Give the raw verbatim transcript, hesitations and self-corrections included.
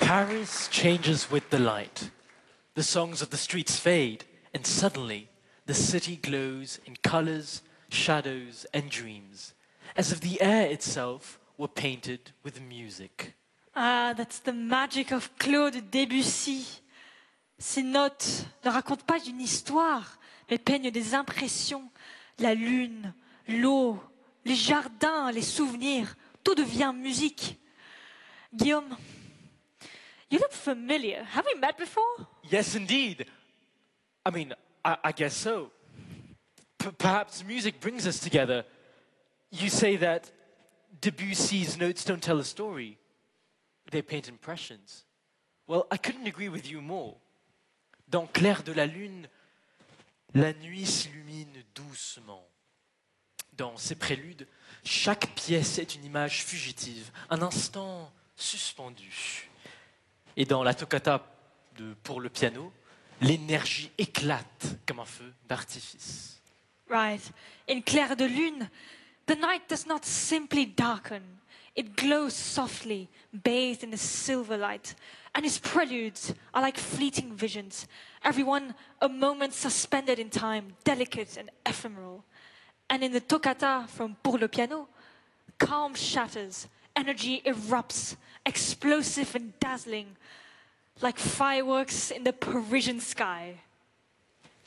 Paris changes with the light. The songs of the streets fade, and suddenly the city glows in colors, shadows, and dreams, as if the air itself were painted with music. Ah, that's the magic of Claude Debussy. Ces notes ne racontent pas une histoire, mais peignent des impressions. La lune, l'eau, les jardins, les souvenirs, tout devient musique. Guillaume, you look familiar. Have we met before? Yes, indeed. I mean, I, I guess so. P- perhaps music brings us together. You say that Debussy's notes don't tell a story. They paint impressions. Well, I couldn't agree with you more. Dans Clair de la Lune, la nuit s'illumine doucement. Dans ces préludes, chaque pièce est une image fugitive, un instant suspendu. Et dans la toccata de Pour le piano, l'énergie éclate comme un feu d'artifice. Right. In Clair de Lune, the night does not simply darken. It glows softly, bathed in a silver light. And his preludes are like fleeting visions, everyone a moment suspended in time, delicate and ephemeral. And in the toccata from Pour le piano, calm shatters, energy erupts, explosive and dazzling, like fireworks in the Parisian sky.